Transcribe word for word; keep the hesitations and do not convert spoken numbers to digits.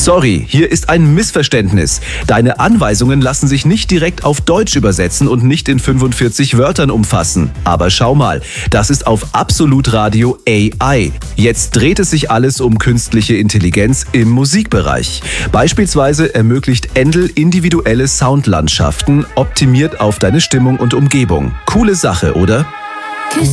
Sorry, hier ist ein Missverständnis. Deine Anweisungen lassen sich nicht direkt auf Deutsch übersetzen und nicht in fünfundvierzig Wörtern umfassen. Aber schau mal, das ist auf Absolut Radio A I. Jetzt dreht es sich alles um künstliche Intelligenz im Musikbereich. Beispielsweise ermöglicht Endel individuelle Soundlandschaften, optimiert auf deine Stimmung und Umgebung. Coole Sache, oder?